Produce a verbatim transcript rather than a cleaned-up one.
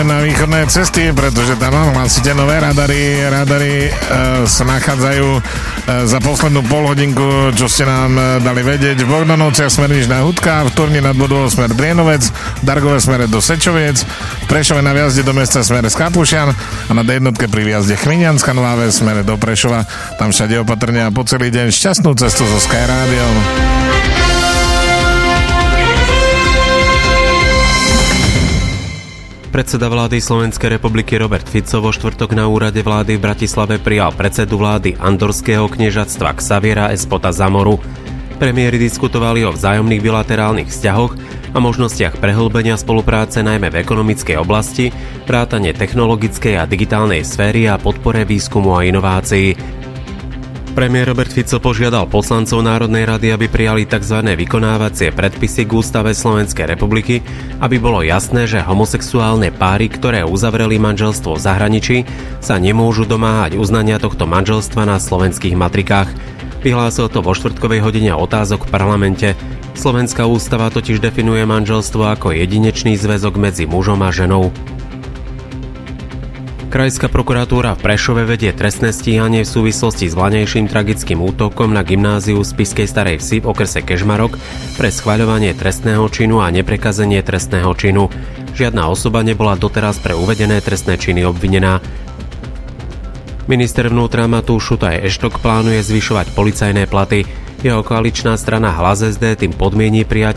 na východné cesty, pretože tam hlasíte nové radary. Radary e, sa nachádzajú e, za poslednú polhodinku, čo ste nám e, dali vedieť. V Bogdanovciach smer Nižná Hudka, v Turni nad Bodovou smer Drienovec, v Dargove smere do Sečoviec, v Prešove na viazde do mesta smere Skapušian a na D jednotke pri viazde Chminianska Nová Ves smere do Prešova. Tam všade opatrne a po celý deň šťastnú cestu so Sky Rádiom. Predseda vlády Slovenskej republiky Robert Fico vo štvrtok na úrade vlády v Bratislave prijal predsedu vlády Andorského kniežatstva Xaviera Espota Zamoru. Premiéri diskutovali o vzájomných bilaterálnych vzťahoch a možnostiach prehlbenia spolupráce najmä v ekonomickej oblasti, vrátane technologickej a digitálnej sféry a podpore výskumu a inovácií. Premiér Robert Fico požiadal poslancov Národnej rady, aby prijali tzv. Vykonávacie predpisy k Ústave Slovenskej republiky, aby bolo jasné, že homosexuálne páry, ktoré uzavreli manželstvo v zahraničí, sa nemôžu domáhať uznania tohto manželstva na slovenských matrikách. Vyhlásil to vo štvrtkovej hodine otázok v parlamente. Slovenská ústava totiž definuje manželstvo ako jedinečný zväzok medzi mužom a ženou. Krajská prokuratúra v Prešove vedie trestné stíhanie v súvislosti s vlaňajším tragickým útokom na gymnáziu v Spišskej Starej Vsi v okrese Kežmarok pre schvaľovanie trestného činu a neprekazenie trestného činu. Žiadna osoba nebola doteraz pre uvedené trestné činy obvinená. Minister vnútra Matúš Šutaj Eštok plánuje zvyšovať policajné platy. Jeho koaličná strana Hlas es dé tým podmiení prijať